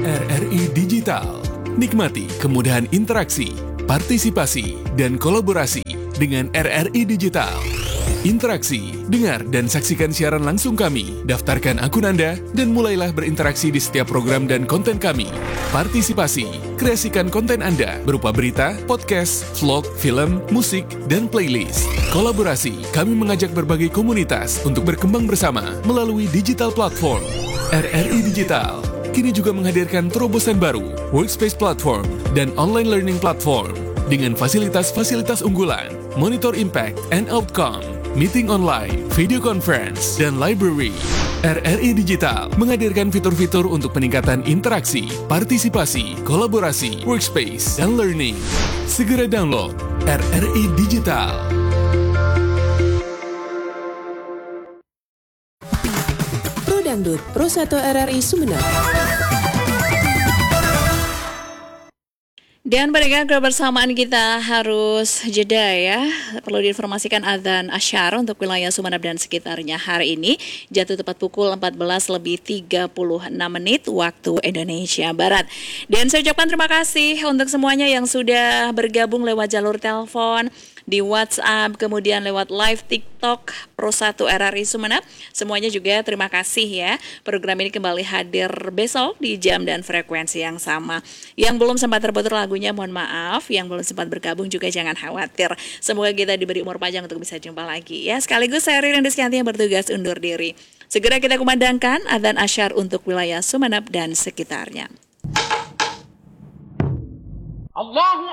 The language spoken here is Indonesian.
RRI Digital. Nikmati kemudahan interaksi, partisipasi, dan kolaborasi dengan RRI Digital. Interaksi, dengar dan saksikan siaran langsung kami, daftarkan akun Anda, dan mulailah berinteraksi di setiap program dan konten kami. Partisipasi, kreasikan konten Anda berupa berita, podcast, vlog, film, musik, dan playlist. Kolaborasi, kami mengajak berbagai komunitas untuk berkembang bersama melalui digital platform. RRI Digital kini juga menghadirkan terobosan baru, workspace platform, dan online learning platform dengan fasilitas-fasilitas unggulan, monitor impact and outcome, meeting online, video conference, dan library. RRI Digital menghadirkan fitur-fitur untuk peningkatan interaksi, partisipasi, kolaborasi, workspace, dan learning. Segera download RRI Digital. Pro Dangdut, Pro 1 RRI Sumedang. Dan pendengar kebersamaan kita harus jeda ya. Perlu diinformasikan azan asyar untuk wilayah Sumeneb dan sekitarnya hari ini jatuh tepat pukul 14:36 waktu Indonesia Barat. Dan saya ucapkan terima kasih untuk semuanya yang sudah bergabung lewat jalur telepon, di WhatsApp, kemudian lewat live TikTok Pro 1 RRI Sumeneb. Semuanya juga terima kasih ya. Program ini kembali hadir besok di jam dan frekuensi yang sama. Yang belum sempat terputar lagunya mohon maaf, yang belum sempat bergabung juga jangan khawatir. Semoga kita diberi umur panjang untuk bisa jumpa lagi ya. Sekaligus saya Ririn Rizkyanti yang bertugas undur diri. Segera kita kumandangkan adzan asyar untuk wilayah Sumeneb dan sekitarnya. Allahu